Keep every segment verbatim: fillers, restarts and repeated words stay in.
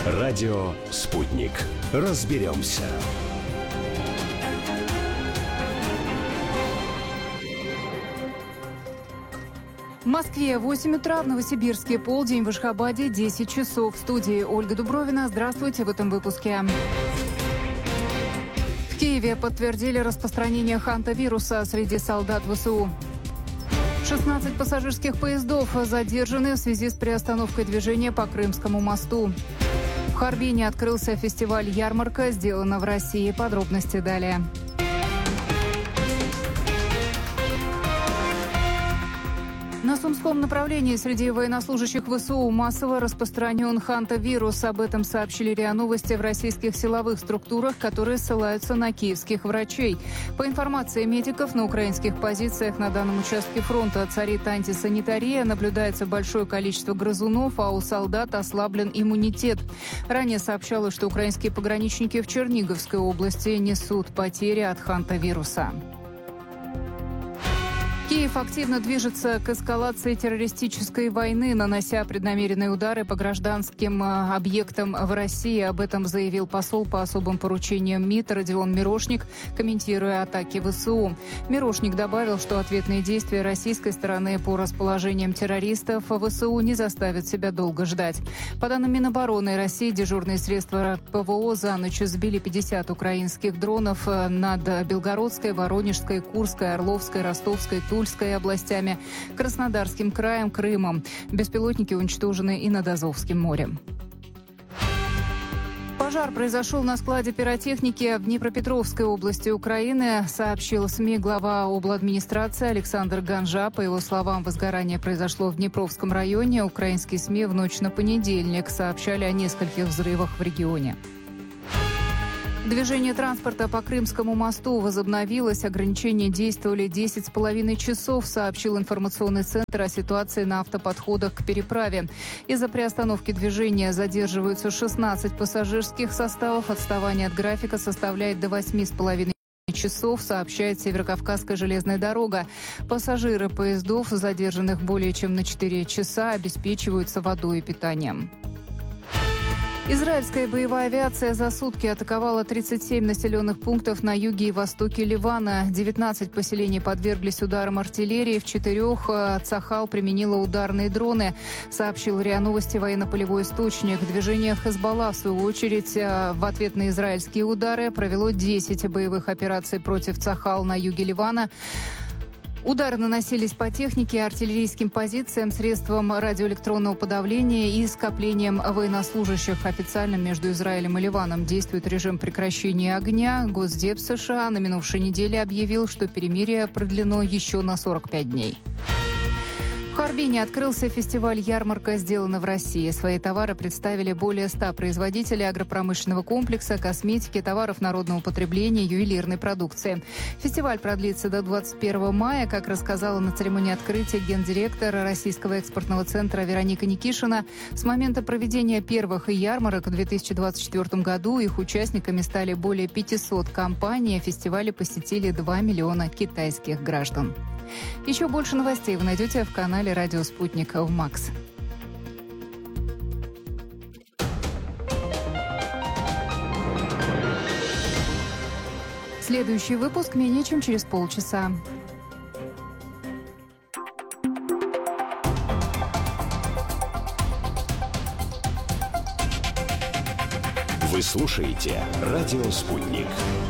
Радио «Спутник». Разберемся. В Москве восемь утра, в Новосибирске полдень, в Ашхабаде десять часов. В студии Ольга Дубровина. Здравствуйте в этом выпуске. В Киеве подтвердили распространение хантавируса среди солдат ВСУ. шестнадцать пассажирских поездов задержаны в связи с приостановкой движения по Крымскому мосту. В Харбине открылся фестиваль «Ярмарка. Сделано в России». Подробности далее. На Сумском направлении среди военнослужащих ВСУ массово распространен хантавирус. Об этом сообщили РИА Новости в российских силовых структурах, которые ссылаются на киевских врачей. По информации медиков, на украинских позициях на данном участке фронта царит антисанитария, наблюдается большое количество грызунов, а у солдат ослаблен иммунитет. Ранее сообщалось, что украинские пограничники в Черниговской области несут потери от хантавируса. Киев активно движется к эскалации террористической войны, нанося преднамеренные удары по гражданским объектам в России. Об этом заявил посол по особым поручениям МИД Родион Мирошник, комментируя атаки ВСУ. Мирошник добавил, что ответные действия российской стороны по расположениям террористов ВСУ не заставят себя долго ждать. По данным Минобороны России, дежурные средства ПВО за ночь сбили пятьдесят украинских дронов над Белгородской, Воронежской, Курской, Орловской, Ростовской, Тульской областями, Краснодарским краем, Крымом. Беспилотники уничтожены и над Азовским морем. Пожар произошел на складе пиротехники в Днепропетровской области Украины, сообщил СМИ глава обладминистрации Александр Ганжа. По его словам, возгорание произошло в Днепровском районе. Украинские СМИ в ночь на понедельник сообщали о нескольких взрывах в регионе. Движение транспорта по Крымскому мосту возобновилось. Ограничения действовали десять с половиной часов, сообщил информационный центр о ситуации на автоподходах к переправе. Из-за приостановки движения задерживаются шестнадцать пассажирских составов. Отставание от графика составляет до восьми с половиной часов, сообщает Северокавказская железная дорога. Пассажиры поездов, задержанных более чем на четыре часа, обеспечиваются водой и питанием. Израильская боевая авиация за сутки атаковала тридцать семь населенных пунктов на юге и востоке Ливана. девятнадцать поселений подверглись ударам артиллерии. В четырех Цахал применила ударные дроны, сообщил РИА Новости военно-полевой источник. Движение Хезболла, в свою очередь, в ответ на израильские удары провело десять боевых операций против Цахал на юге Ливана. Удары наносились по технике, артиллерийским позициям, средствам радиоэлектронного подавления и скоплениям военнослужащих. Официально между Израилем и Ливаном действует режим прекращения огня. Госдеп США на минувшей неделе объявил, что перемирие продлено еще на сорок пять дней. В Харбине открылся фестиваль «Ярмарка. Сделано в России». Свои товары представили более ста производителей агропромышленного комплекса, косметики, товаров народного потребления, ювелирной продукции. Фестиваль продлится до двадцать первого мая, как рассказала на церемонии открытия гендиректор Российского экспортного центра Вероника Никишина. С момента проведения первых ярмарок в две тысячи двадцать четвёртом году их участниками стали более пятисот компаний, а фестивали посетили два миллиона китайских граждан. Еще больше новостей вы найдете в канале «Радио Спутник» в МАКС. Следующий выпуск менее чем через полчаса. Вы слушаете «Радио Спутник».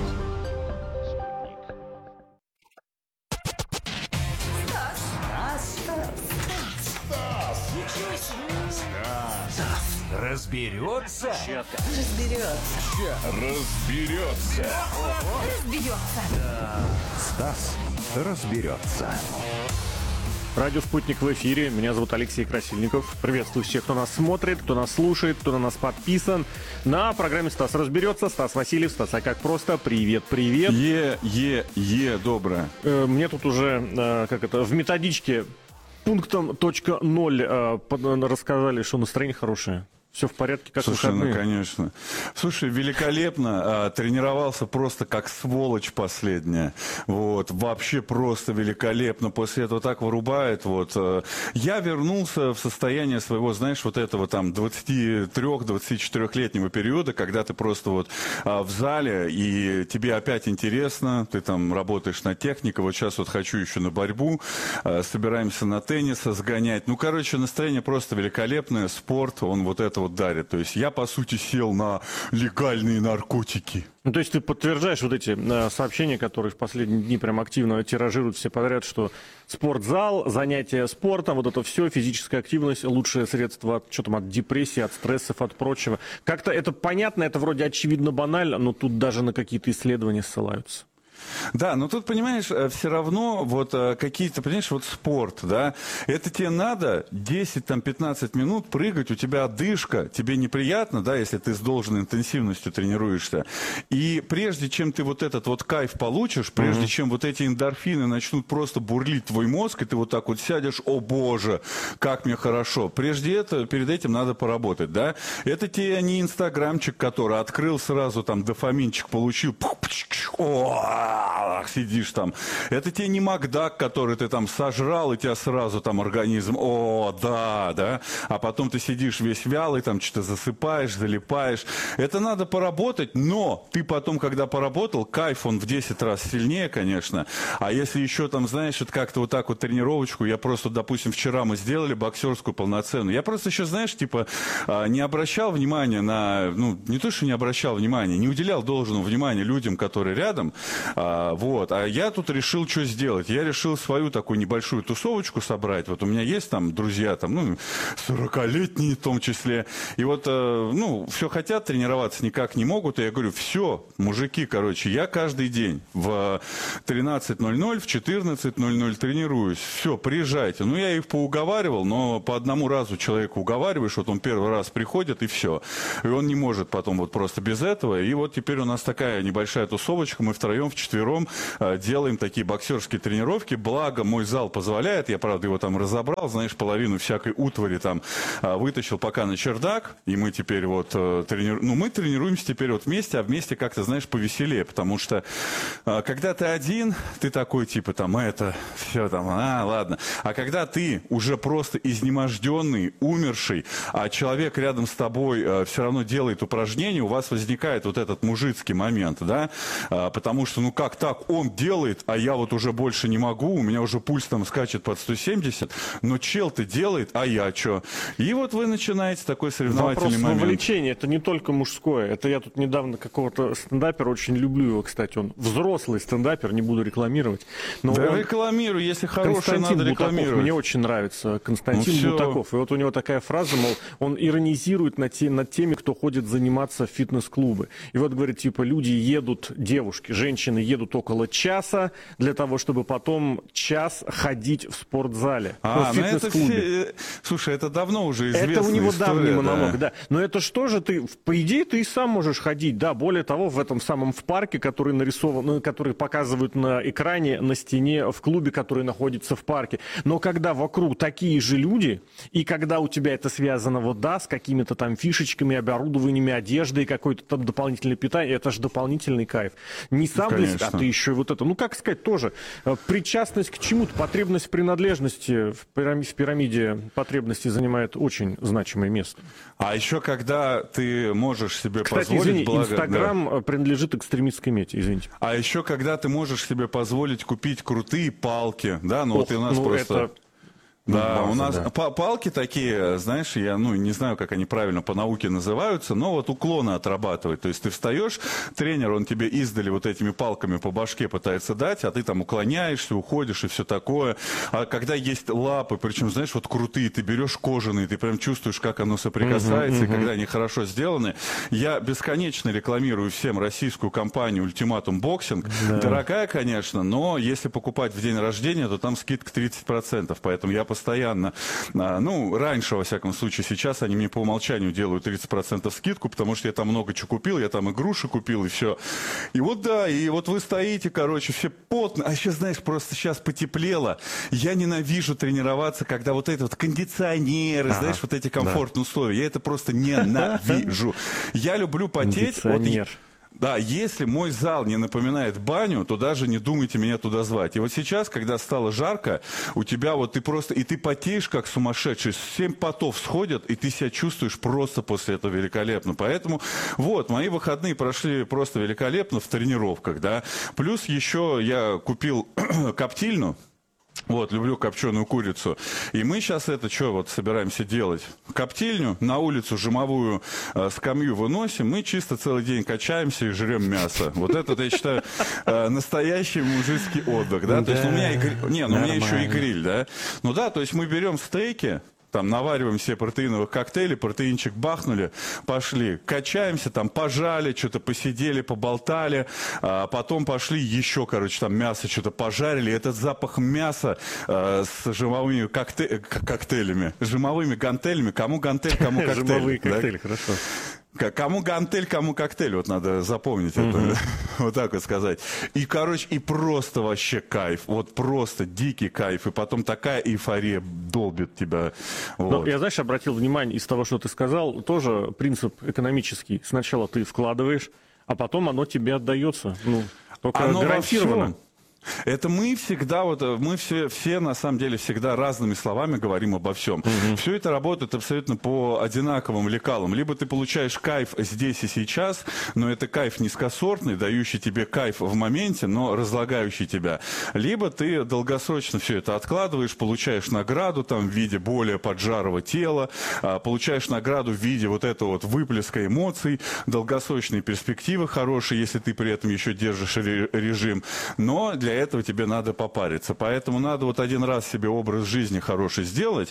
Разберется? Разберется. Разберется. Разберется. Стас разберется. Радио «Спутник» в эфире. Меня зовут Алексей Красильников. Приветствую всех, кто нас смотрит, кто нас слушает, кто на нас подписан. На программе «Стас разберется». Стас Васильев. Стас, а как просто? Привет, привет. Е, е, е, доброе. Э, мне тут уже, э, как это, в методичке пунктом точка ноль э, под, рассказали, что настроение хорошее. Все в порядке, как Слушай, выходные? ну, конечно. Слушай, великолепно. А, тренировался просто как сволочь последняя. Вот. Вообще просто великолепно. После этого так вырубает. Вот. А, я вернулся в состояние своего, знаешь, вот этого там двадцати трёх - двадцати четырёхлетнего периода, когда ты просто вот а, в зале, и тебе опять интересно, ты там работаешь на технику. Вот сейчас вот хочу еще на борьбу. А, собираемся на теннис сгонять. Ну, короче, настроение просто великолепное. Спорт, он вот это вот дарит. То есть я, по сути, сел на легальные наркотики. Ну, то есть ты подтверждаешь вот эти э, сообщения, которые в последние дни прям активно тиражируют все подряд, что спортзал, занятия спортом, вот это все, физическая активность, лучшее средство от, что там, от депрессии, от стрессов, от прочего. Как-то это понятно, это вроде очевидно банально, но тут даже на какие-то исследования ссылаются. Да, но тут, понимаешь, все равно вот какие-то, понимаешь, вот спорт, да, это тебе надо десять-пятнадцать минут прыгать, у тебя одышка, тебе неприятно, да, если ты с должной интенсивностью тренируешься. И прежде чем ты вот этот вот кайф получишь, прежде mm-hmm. чем вот эти эндорфины начнут просто бурлить твой мозг, и ты вот так вот сядешь, о боже, как мне хорошо. Прежде этого, перед этим надо поработать, да. Это тебе не инстаграмчик, который открыл сразу, там, дофаминчик получил, о, сидишь там. Это тебе не Макдак, который ты там сожрал, и тебя сразу там организм, о, да, да. А потом ты сидишь весь вялый, там что-то засыпаешь, залипаешь. Это надо поработать, но ты потом, когда поработал, кайф он в десять раз сильнее, конечно. А если еще там, знаешь, вот как-то вот так вот тренировочку, я просто, допустим, вчера мы сделали боксерскую полноценную. Я просто еще, знаешь, типа, не обращал внимания на, ну, не то, что не обращал внимания, не уделял должного внимания людям, которые рядом. А, вот. А я тут решил, что сделать. Я решил свою такую небольшую тусовочку собрать. Вот у меня есть там друзья, там, ну, сорокалетние в том числе. И вот, э, ну, все хотят тренироваться, никак не могут. И я говорю, все, мужики, короче, я каждый день в тринадцать ноль ноль, в четырнадцать ноль ноль тренируюсь. Все, приезжайте. Ну, я их поуговаривал, но по одному разу человека уговариваешь, вот он первый раз приходит, и все. И он не может потом вот просто без этого. И вот теперь у нас такая небольшая тусовочка, мы втроем, вчетвером э, делаем такие боксерские тренировки. Благо, мой зал позволяет, я, правда, его там разобрал, знаешь, половину всякой утвари там э, вытащил пока на чердак, и мы теперь вот э, трени... ну, мы тренируемся теперь вот вместе, а вместе как-то, знаешь, повеселее, потому что э, когда ты один, ты такой, типа, там, это, все там, а, ладно. А когда ты уже просто изнеможденный, умерший, а человек рядом с тобой э, все равно делает упражнения, у вас возникает вот этот мужицкий момент, да, э, потому что, ну, как так, он делает, а я вот уже больше не могу, у меня уже пульс там скачет под сто семьдесят, но чел-то делает, а я что? И вот вы начинаете такой соревновательный Вопрос момент. вовлечения, это не только мужское, это я тут недавно какого-то стендапера, очень люблю его, кстати, он взрослый стендапер, не буду рекламировать. Но Да он... рекламирую, если хорошее, Константин надо Бутаков, рекламировать. мне очень нравится Константин Ну, Бутаков, и вот у него такая фраза, мол, он иронизирует над, те, над теми, кто ходит заниматься в фитнес-клубы. И вот говорит, типа, люди едут, девушки, женщины едут около часа для того, чтобы потом час ходить в спортзале. А, в ну это фитнес-клубе. все... Слушай, это давно уже известная Это у него история, давний да. монолог, да. Но это что же ты, по идее, ты и сам можешь ходить, да. Более того, в этом самом в парке, который нарисован, ну, который показывают на экране, на стене, в клубе, который находится в парке. Но когда вокруг такие же люди, и когда у тебя это связано, вот, да, с какими-то там фишечками, оборудованиями, одеждой, какой-то там дополнительное питание, это же дополнительный кайф. Не сам для себя, а ты еще и вот это, ну, как сказать, тоже причастность к чему-то, потребность в принадлежности в пирамиде, в пирамиде потребностей занимает очень значимое место. А еще когда ты можешь себе Кстати, позволить... извини, благо... Инстаграм да. принадлежит экстремистской мете, извините. А еще когда ты можешь себе позволить купить крутые палки, да, ну Ох, вот и у нас ну просто... это... Да, База, у нас да. палки такие, знаешь, я ну не знаю, как они правильно по науке называются, но вот уклоны отрабатывать. То есть ты встаешь, тренер, он тебе издали вот этими палками по башке пытается дать, а ты там уклоняешься, уходишь и все такое. А когда есть лапы, причем, знаешь, вот крутые, ты берешь кожаные, ты прям чувствуешь, как оно соприкасается, uh-huh, uh-huh. и когда они хорошо сделаны. Я бесконечно рекламирую всем российскую компанию Ultimatum Boxing. Да. Дорогая, конечно, но если покупать в день рождения, то там скидка тридцать процентов, поэтому я постоянно, а, ну, раньше, во всяком случае, сейчас они мне по умолчанию делают тридцать процентов скидку, потому что я там много чего купил, я там игруши купил и все. И вот да, и вот вы стоите, короче, все потно, а сейчас, знаешь, просто сейчас потеплело. Я ненавижу тренироваться, когда вот это вот кондиционеры, ага, знаешь, вот эти комфортные, да, условия. Я это просто ненавижу. Я люблю потеть. Вот, да, если мой зал не напоминает баню, то даже не думайте меня туда звать. И вот сейчас, когда стало жарко, у тебя вот ты просто, и ты потеешь как сумасшедший, семь потов сходят, и ты себя чувствуешь просто после этого великолепно. Поэтому вот, мои выходные прошли просто великолепно в тренировках, да. Плюс еще я купил коптильну. Вот, люблю копченую курицу. И мы сейчас это что вот собираемся делать? Коптильню, на улицу жимовую э, скамью выносим, мы чисто целый день качаемся и жрем мясо. Вот это, я считаю, э, настоящий мужицкий отдых, да? То есть, ну, у меня и гриль, не, ну, у меня еще и гриль, да? Ну да, то есть мы берем стейки, там навариваем себе протеиновых коктейлей, протеинчик бахнули, пошли, качаемся, там пожали, что-то посидели, поболтали, а потом пошли еще, короче, там мясо что-то пожарили. Этот запах мяса э, с жимовыми kokte- коктейлями, жимовыми гантелями, кому гантель, кому коктейль. Жимовые коктейли, хорошо. Кому гантель, кому коктейль, вот надо запомнить mm-hmm. это, вот так вот сказать. И, короче, и просто вообще кайф, вот просто дикий кайф, и потом такая эйфория долбит тебя. Вот. Но я, знаешь, обратил внимание из того, что ты сказал, тоже принцип экономический. Сначала ты вкладываешь, а потом оно тебе отдается. Ну, только оно гарантированно. Это мы всегда, вот мы все, все на самом деле всегда разными словами говорим обо всем. Угу. Все это работает абсолютно по одинаковым лекалам. Либо ты получаешь кайф здесь и сейчас, но это кайф низкосортный, дающий тебе кайф в моменте, но разлагающий тебя. Либо ты долгосрочно все это откладываешь, получаешь награду там в виде более поджарого тела, получаешь награду в виде вот этого вот выплеска эмоций, долгосрочные перспективы хорошие, если ты при этом еще держишь режим. Но для этого тебе надо попариться. Поэтому надо вот один раз себе образ жизни хороший сделать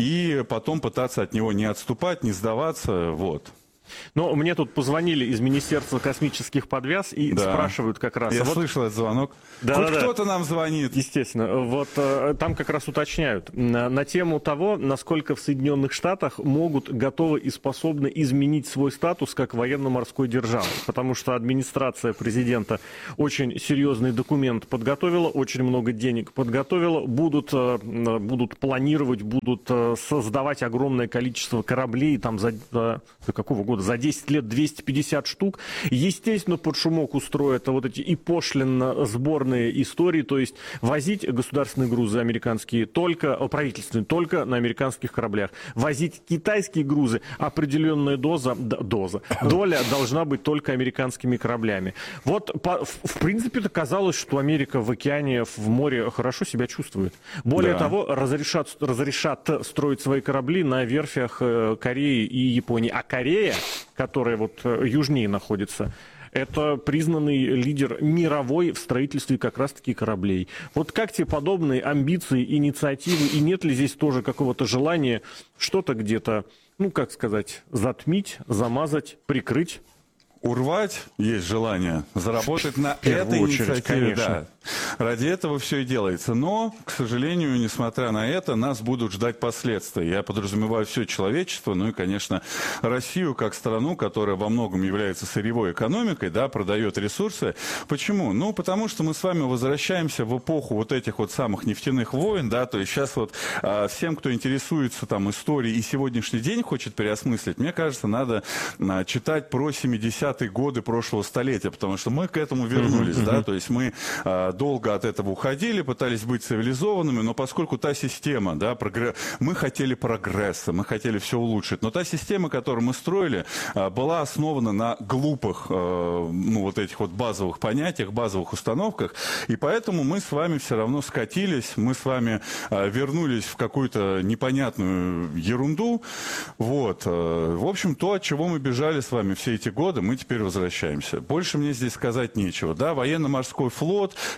и потом пытаться от него не отступать, не сдаваться. Вот. Но мне тут позвонили из Министерства космических подвяз и да. спрашивают как раз... Я а вот... слышал этот звонок. Да, Хоть да, кто-то да. нам звонит. Естественно. Вот э, там как раз уточняют на, на тему того, насколько в Соединенных Штатах могут, готовы и способны изменить свой статус как военно-морской державы. Потому что администрация президента очень серьезный документ подготовила, очень много денег подготовила. Будут, э, будут планировать, будут э, создавать огромное количество кораблей там за, за, за какого года? За десять лет двести пятьдесят штук. Естественно, под шумок устроят вот эти и пошлинно-сборные истории, то есть возить государственные грузы американские только, правительственные, только на американских кораблях. Возить китайские грузы, определенная доза, доза, доля должна быть только американскими кораблями. Вот, по, в, в принципе-то казалось, что Америка в океане, в море хорошо себя чувствует. Более да. того, разрешат, разрешат строить свои корабли на верфях Кореи и Японии. А Корея, которая вот южнее находится, это признанный лидер мировой в строительстве как раз-таки кораблей. Вот как тебе подобные амбиции, инициативы, и нет ли здесь тоже какого-то желания что-то где-то, ну, как сказать, затмить, замазать, прикрыть? Урвать есть желание, заработать на этой инициативе, да. Ради этого все и делается. Но, к сожалению, несмотря на это, нас будут ждать последствия. Я подразумеваю все человечество, ну и, конечно, Россию как страну, которая во многом является сырьевой экономикой, да, продает ресурсы. Почему? Ну, потому что мы с вами возвращаемся в эпоху вот этих вот самых нефтяных войн, да, то есть сейчас вот а, всем, кто интересуется там историей и сегодняшний день хочет переосмыслить, мне кажется, надо а, читать про семидесятые годы прошлого столетия, потому что мы к этому вернулись, mm-hmm. да, то есть мы а, долго от этого уходили, пытались быть цивилизованными, но поскольку та система, да, прогресс... мы хотели прогресса, мы хотели все улучшить, но та система, которую мы строили, была основана на глупых, ну, вот этих вот базовых понятиях, базовых установках, и поэтому мы с вами все равно скатились, мы с вами вернулись в какую-то непонятную ерунду, вот. В общем, то, от чего мы бежали с вами все эти годы, мы теперь возвращаемся. Больше мне здесь сказать нечего, да, военно-морской флот,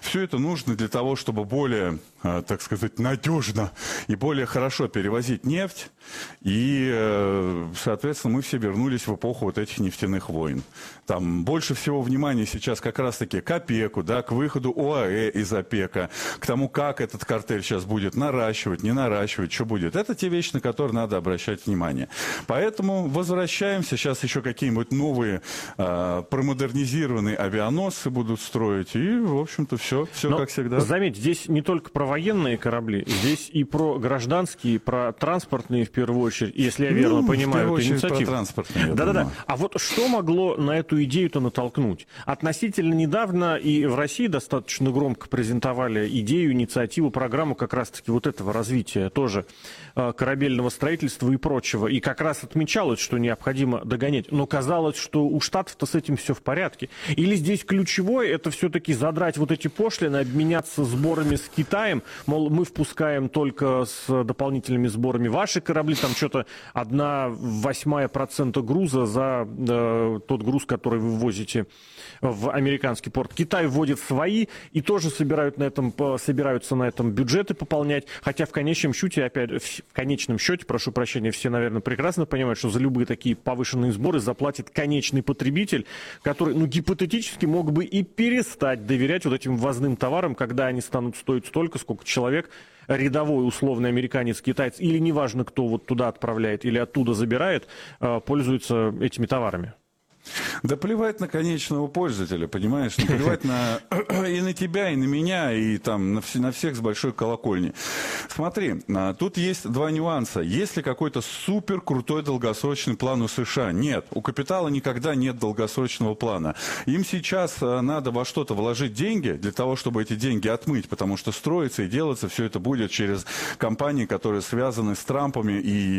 Все это нужно для того, чтобы более, так сказать, надежно и более хорошо перевозить нефть. И, соответственно, мы все вернулись в эпоху вот этих нефтяных войн. Там больше всего внимания сейчас как раз-таки к ОПЕКу, да, к выходу ОАЭ из ОПЕКа, к тому, как этот картель сейчас будет наращивать, не наращивать, что будет. Это те вещи, на которые надо обращать внимание. Поэтому возвращаемся. Сейчас еще какие-нибудь новые э, промодернизированные авианосцы будут строить. И, в общем-то, все, все Но, как всегда. Заметь, здесь не только про военные корабли, здесь и про гражданские, про транспортные в первую очередь, если я верно ну, понимаю эту инициативу. Про транспортные, Да-да-да. А вот что могло на эту идею-то натолкнуть? Относительно недавно и в России достаточно громко презентовали идею, инициативу, программу как раз-таки вот этого развития тоже э, корабельного строительства и прочего. И как раз отмечалось, что необходимо догонять. Но казалось, что у Штатов-то с этим все в порядке. Или здесь ключевое это все-таки задрать вот эти пошлины, обменяться сборами с Китаем. Мол, мы впускаем только с дополнительными сборами ваши корабли. Там что-то одна восьмая процента груза за э, тот груз, который вы ввозите в американский порт. Китай вводит свои и тоже собирают на этом, собираются на этом бюджеты пополнять. Хотя в конечном счете, опять, в конечном счете, прошу прощения, все, наверное, прекрасно понимают, что за любые такие повышенные сборы заплатит конечный потребитель, который, ну, гипотетически мог бы и перестать доверять вот этим ввозным товарам, когда они станут стоить столько, сколько человек, рядовой условный американец, китаец, или неважно, кто вот туда отправляет или оттуда забирает, пользуется этими товарами. Да плевать на конечного пользователя, понимаешь? Ну, плевать на и на тебя, и на меня, и там на, вс- на всех с большой колокольни. Смотри, тут есть два нюанса. Есть ли какой-то супер крутой долгосрочный план у США? Нет. У капитала никогда нет долгосрочного плана. Им сейчас надо во что-то вложить деньги для того, чтобы эти деньги отмыть, потому что строится и делаться все это будет через компании, которые связаны с Трампами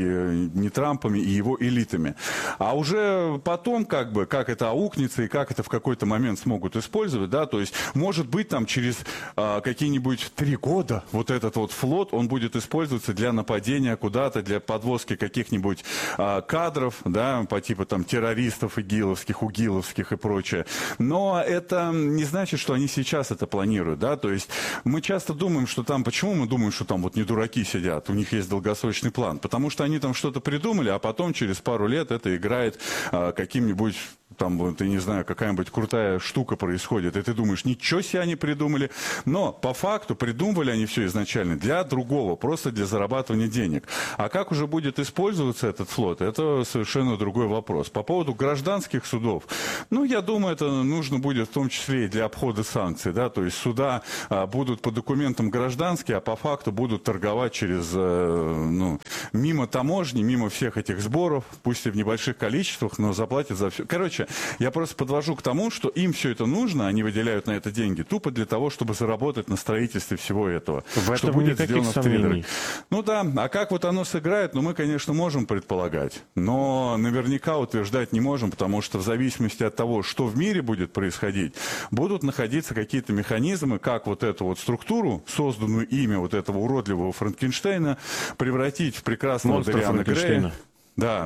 и не Трампами, и его элитами. А уже потом, как бы, как это аукнется и как это в какой-то момент смогут использовать, да, то есть, может быть, там через а, какие-нибудь три года вот этот вот флот, он будет использоваться для нападения куда-то, для подвозки каких-нибудь а, кадров, да, по типу там террористов игиловских, угиловских и прочее. Но это не значит, что они сейчас это планируют, да, то есть, мы часто думаем, что там, почему мы думаем, что там вот не дураки сидят, у них есть долгосрочный план, потому что они там что-то придумали, а потом через пару лет это играет а, каким-нибудь там, вот, я не знаю, какая-нибудь крутая штука происходит, и ты думаешь, ничего себе они придумали. Но по факту придумывали они все изначально для другого, просто для зарабатывания денег. А как уже будет использоваться этот флот, это совершенно другой вопрос. По поводу гражданских судов, ну, я думаю, это нужно будет в том числе и для обхода санкций, да, то есть суда а, будут по документам гражданские, а по факту будут торговать через, а, ну, мимо таможни, мимо всех этих сборов, пусть и в небольших количествах, но заплатят за все. Короче, я просто подвожу к тому, что им все это нужно, они выделяют на это деньги тупо для того, чтобы заработать на строительстве всего этого. В что этом будет никаких сделано сомнений. в триллере. Ну да, а как вот оно сыграет, ну мы, конечно, можем предполагать, но наверняка утверждать не можем, потому что в зависимости от того, что в мире будет происходить, будут находиться какие-то механизмы, как вот эту вот структуру, созданную ими вот этого уродливого Франкенштейна, превратить в прекрасного Монстра Дориана Грея. Да.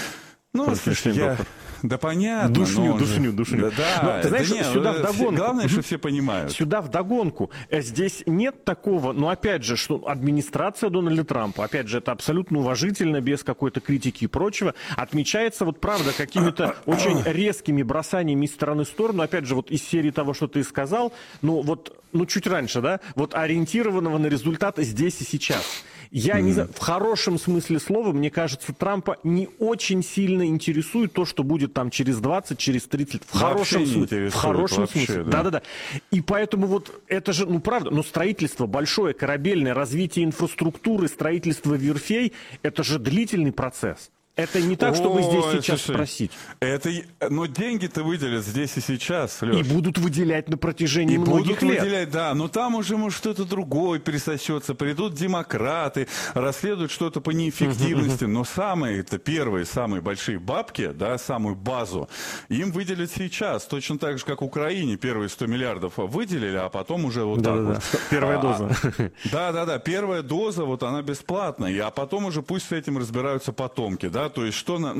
Ну, слушай, я... Да понятно. Душню, но душню, же... душню. Да, Но, ты знаешь, да нет, сюда вдогонку. Главное, что все понимают. Сюда вдогонку. Здесь нет такого, но опять же, что администрация Дональда Трампа, опять же, это абсолютно уважительно, без какой-то критики и прочего, отмечается, вот правда, какими-то очень резкими бросаниями из стороны в сторону, опять же, вот из серии того, что ты сказал, ну вот, ну чуть раньше, да, вот ориентированного на результат здесь и сейчас. Я не знаю, в хорошем смысле слова, мне кажется, Трампа не очень сильно интересует то, что будет там через двадцать, через тридцать лет. В хорошем смысле. В хорошем смысле. Да-да-да. И поэтому вот это же, ну правда, но строительство большое, корабельное, развитие инфраструктуры, строительство верфей, это же длительный процесс. Это не так, чтобы Ой, здесь сейчас слушай, спросить. Это, но деньги-то выделят здесь и сейчас, Леш. И будут выделять на протяжении И многих будут лет. выделять, да, но там уже, может, что-то другое присосется, придут демократы, расследуют что-то по неэффективности, но самые-то первые, самые большие бабки, да, самую базу, им выделят сейчас, точно так же, как Украине первые сто миллиардов выделили, а потом уже вот да, так да, вот. да. Первая а, доза. Да-да-да, первая доза, вот она бесплатная, а потом уже пусть с этим разбираются потомки, да, то есть что, на, ну,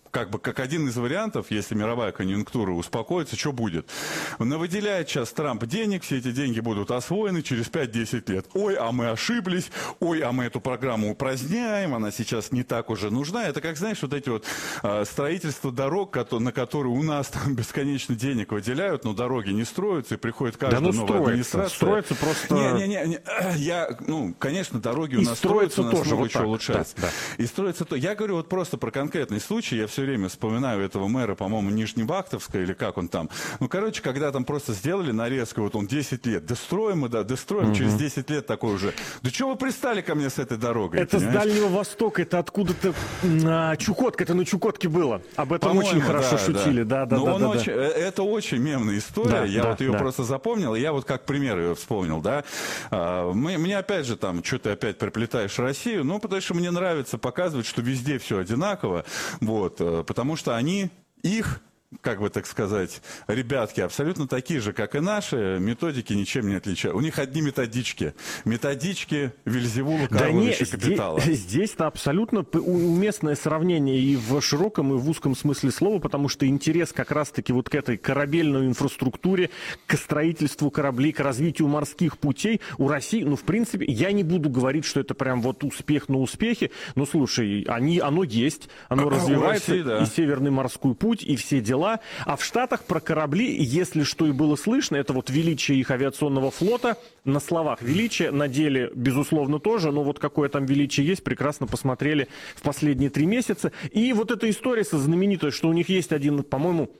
как бы как один из вариантов, если мировая конъюнктура успокоится, что будет? Выделяет сейчас Трамп денег, все эти деньги будут освоены через пять-десять лет. Ой, а мы ошиблись, ой, а мы эту программу упраздняем, она сейчас не так уже нужна. Это как, знаешь, вот эти вот э, строительство дорог, на которые у нас там бесконечно денег выделяют, но дороги не строятся, и приходит каждая да ну новая строится, администрация. Строится просто... Не-не-не, я, ну, конечно, дороги у и нас строятся, у нас тоже много вот чего так, улучшается. Да, да. И строится то. Я говорю вот просто про конкретный случай, я все время вспоминаю этого мэра, по-моему, Нижневахтовска, или как он там. Ну, короче, когда там просто сделали нарезку, вот он десять лет, да строим мы, да, да строим, угу. через десять лет такой уже. Да чего вы пристали ко мне с этой дорогой? Это понимаешь? С Дальнего Востока, это откуда-то а, Чукотка, это на Чукотке было. Об этом по-моему, очень хорошо да, шутили. Да. Да, да, да, да, очень, да. Это очень мемная история, да, я да, вот ее да. просто запомнил, и я вот как пример ее вспомнил, да. А, мы, мне опять же там, что ты опять приплетаешь Россию, ну, потому что мне нравится показывать, что везде все одинаково, вот, потому что они, их... как бы так сказать, ребятки абсолютно такие же, как и наши, методики ничем не отличаются. У них одни методички. Методички Вельзевула, Карловича, да Капитала. Здесь, здесь-то абсолютно уместное сравнение и в широком, и в узком смысле слова, потому что интерес как раз-таки вот к этой корабельной инфраструктуре, к строительству кораблей, к развитию морских путей у России, ну, в принципе, я не буду говорить, что это прям вот успех на успехе, но, слушай, они, оно есть, оно а, развивается, России, да. И Северный морской путь, и все дела. А в Штатах про корабли, если что и было слышно, это вот величие их авиационного флота, на словах величие, на деле, безусловно, тоже, но вот какое там величие есть, прекрасно посмотрели в последние три месяца. И вот эта история со знаменитой, что у них есть один, по-моему,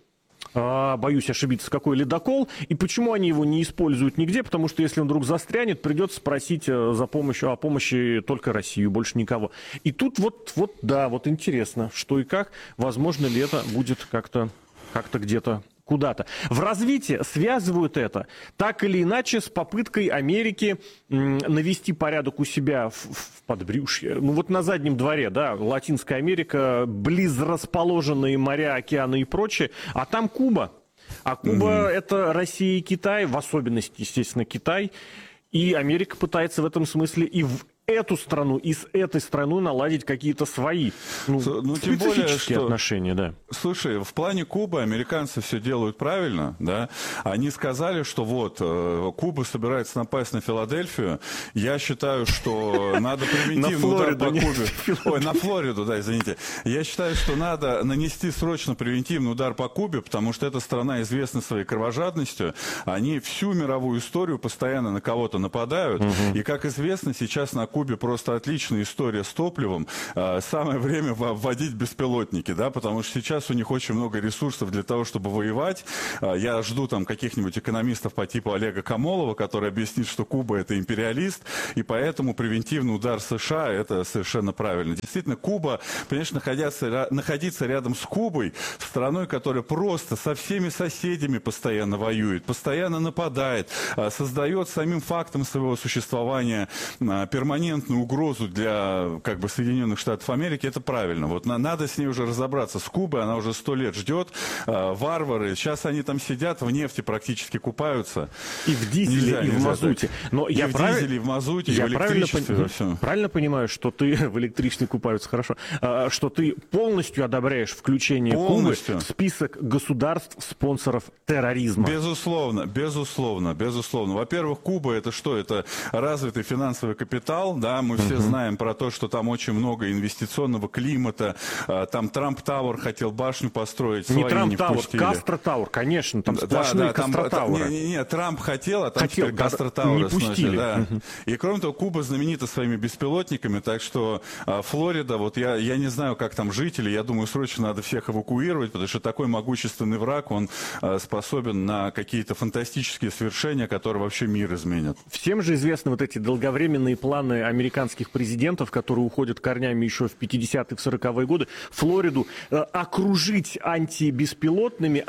А, боюсь ошибиться, какой ледокол, и почему они его не используют нигде, потому что если он вдруг застрянет, придется просить за помощью, о помощи только Россию, больше никого. И тут вот, вот, да, вот интересно, что и как, возможно ли это будет как-то, как-то где-то куда-то. В развитии связывают это так или иначе с попыткой Америки м, навести порядок у себя в, в подбрюшье. Ну вот на заднем дворе, да, Латинская Америка, близ расположенные моря, океаны и прочее, а там Куба. А Куба mm-hmm. это Россия и Китай, в особенности, естественно, Китай. И Америка пытается в этом смысле и в эту страну и с этой страной наладить какие-то свои ну, ну, тем более, что, отношения, да. Слушай, в плане Кубы американцы все делают правильно, да. Они сказали, что вот Куба собирается напасть на Филадельфию. Я считаю, что надо превентивный удар по Кубе. Ой, на Флориду, да, извините. Я считаю, что надо нанести срочно превентивный удар по Кубе, потому что эта страна известна своей кровожадностью. Они всю мировую историю постоянно на кого-то нападают. Угу. И, как известно, сейчас на Кубе Кубе просто отличная история с топливом. Самое время вводить беспилотники, да, потому что сейчас у них очень много ресурсов для того, чтобы воевать. Я жду там каких-нибудь экономистов по типу Олега Камолова, который объяснит, что Куба это империалист, и поэтому превентивный удар США это совершенно правильно. Действительно, Куба, понимаешь, находиться, находиться рядом с Кубой, страной, которая просто со всеми соседями постоянно воюет, постоянно нападает, создает самим фактом своего существования перманентную угрозу для как бы Соединенных Штатов Америки, это правильно. Вот на, надо с ней уже разобраться. С Кубой она уже сто лет ждет. Э, варвары. Сейчас они там сидят, в нефти практически купаются. И в дизеле, нельзя, и в мазуте. Но и я в прав... дизеле, и в мазуте, я и в электричестве. Правильно, все. правильно понимаю, что ты в электричестве купаются, хорошо, а, что ты полностью одобряешь включение полностью. Кубы в список государств-спонсоров терроризма. Безусловно, безусловно, безусловно. Во-первых, Куба это что? Это развитый финансовый капитал. Да, мы все uh-huh. знаем про то, что там очень много инвестиционного климата. Там Трамп Тауэр хотел башню построить. Не Трамп Тауэр, Кастро Тауэр, конечно, там сплошные да, да, Кастро Тауэры. Не, не, не, Трамп хотел, а там хотел, теперь Кастро Тауэры не пустили. Да. Uh-huh. И кроме того, Куба знаменита своими беспилотниками, так что а, Флорида, вот я, я не знаю, как там жители, я думаю, срочно надо всех эвакуировать, потому что такой могущественный враг, он а, способен на какие-то фантастические свершения, которые вообще мир изменят. Всем же известны вот эти долговременные планы американских президентов, которые уходят корнями еще в пятидесятые, в сороковые годы, Флориду э, окружить антибеспилотными,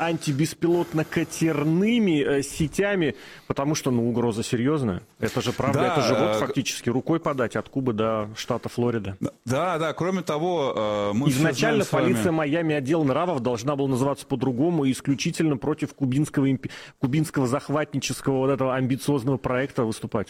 антибеспилотно-катерными э, сетями, потому что, ну, угроза серьезная. Это же правда, да, это же вот фактически рукой подать от Кубы до штата Флорида. Да, да, кроме того, э, мы изначально все знаем полиция вами... Майами, отдел нравов должна была называться по-другому, исключительно против кубинского, имп... кубинского захватнического вот этого амбициозного проекта выступать.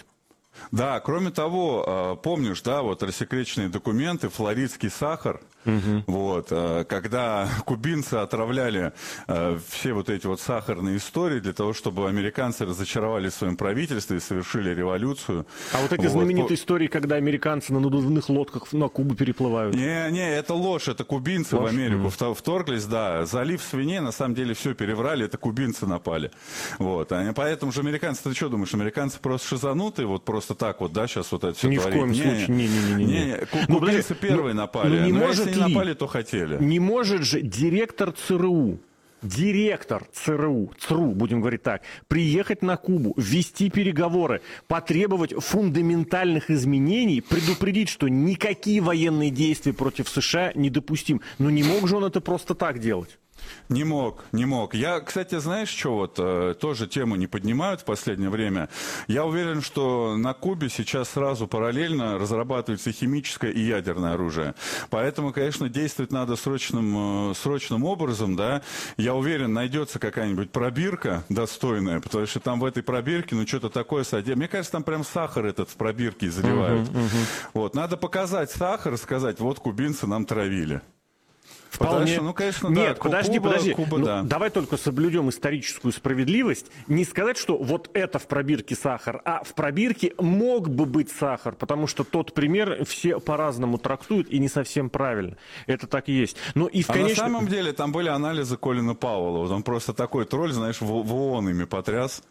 Да, кроме того, помнишь, да, вот рассекреченные документы, флоридский сахар, угу. вот, когда кубинцы отравляли все вот эти вот сахарные истории для того, чтобы американцы разочаровали в своем правительстве и совершили революцию. А вот эти вот знаменитые истории, когда американцы на надувных лодках на Кубу переплывают? Не, не, это ложь, это кубинцы ложь? в Америку mm. вторглись, да, залив свиней, на самом деле все переврали, это кубинцы напали. Вот, а поэтому же американцы, ты что думаешь, американцы просто шизанутые, вот просто так вот, да, сейчас вот это все Ни творить? в коем не, случае, не-не-не. Не, не, ну, кубинцы первые ну, напали, ну, не но может если не ли, напали, то хотели. Не может же директор ЦРУ, директор ЦРУ, ЦРУ, будем говорить так, приехать на Кубу, вести переговоры, потребовать фундаментальных изменений, предупредить, что никакие военные действия против США недопустимы. Но не мог же он это просто так делать? Не мог, не мог. Я, кстати, знаешь, что вот э, тоже тему не поднимают в последнее время. Я уверен, что на Кубе сейчас сразу параллельно разрабатывается химическое и ядерное оружие. Поэтому, конечно, действовать надо срочным, э, срочным образом, да. Я уверен, найдется какая-нибудь пробирка достойная, потому что там в этой пробирке, ну, что-то такое содержится. Мне кажется, там прям сахар этот в пробирке заливают. Uh-huh, uh-huh. Вот, надо показать сахар и сказать, вот кубинцы нам травили. Вполне. Что, ну, конечно, Нет, да, подожди, Куба, подожди. Куба, ну, да. Давай только соблюдем историческую справедливость. Не сказать, что вот это в пробирке сахар, а в пробирке мог бы быть сахар, потому что тот пример все по-разному трактуют и не совсем правильно. Это так и есть. Ну, и в а конечном... на самом деле там были анализы Колина Пауэлла. Вот он просто такой тролль, знаешь, в, в ООН ими потряс.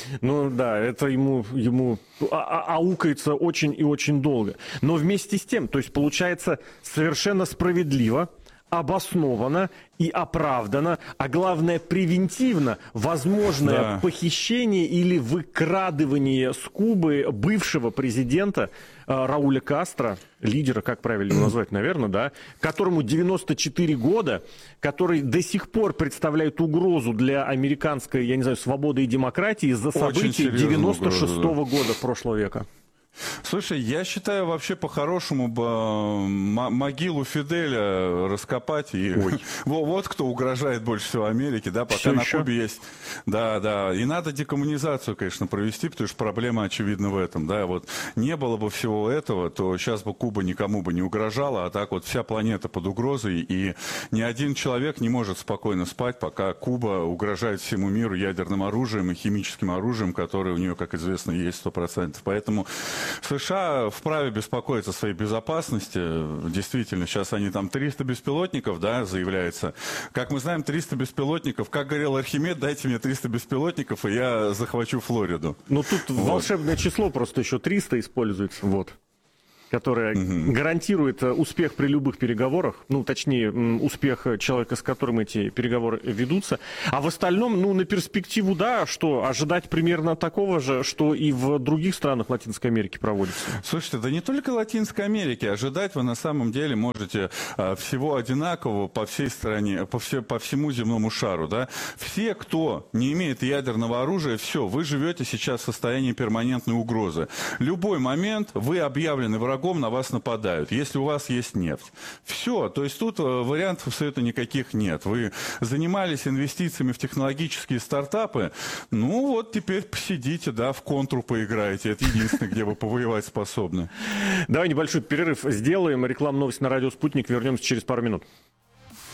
Ну да, это ему, ему аукается очень и очень долго. Но вместе с тем, то есть получается совершенно справедливо, обоснованно и оправданно, а главное превентивно, возможное да. похищение или выкрадывание с Кубы бывшего президента э, Рауля Кастро, лидера, как правильно его назвать, наверное, да, которому девяносто четыре года, который до сих пор представляет угрозу для американской, я не знаю, свободы и демократии из-за событий девяносто шестого года прошлого века. Слушай, я считаю, вообще по-хорошему бы могилу Фиделя раскопать. И вот кто угрожает больше всего Америке, да, пока Все на еще? Кубе есть. Да, да. И надо декоммунизацию, конечно, провести, потому что проблема очевидна в этом. Да, вот не было бы всего этого, то сейчас бы Куба никому бы не угрожала, а так вот вся планета под угрозой, и ни один человек не может спокойно спать, пока Куба угрожает всему миру ядерным оружием и химическим оружием, которое у нее, как известно, есть сто процентов. Поэтому США вправе беспокоиться о своей безопасности. Действительно, сейчас они там триста беспилотников, да, заявляется. Как мы знаем, триста беспилотников. Как говорил Архимед, дайте мне триста беспилотников, и я захвачу Флориду. Ну, тут вот. волшебное число просто еще триста используется. Вот. Которая угу. гарантирует успех при любых переговорах, ну, точнее, успех человека, с которым эти переговоры ведутся. А в остальном, ну, на перспективу, да, что ожидать примерно такого же, что и в других странах Латинской Америки проводится. Слушайте, да не только Латинской Америки, ожидать вы на самом деле можете а, всего одинакового по всей стране, по, все, по всему земному шару, да. Все, кто не имеет ядерного оружия, все, вы живете сейчас в состоянии перманентной угрозы. Любой момент вы объявлены врагом, на вас нападают, если у вас есть нефть. Все, то есть тут вариантов абсолютно никаких нет. Вы занимались инвестициями в технологические стартапы, ну вот теперь посидите, да, в контру поиграете. Это единственное, где вы повоевать способны. Давай небольшой перерыв сделаем. Рекламная новость на радио «Спутник». Вернемся через пару минут.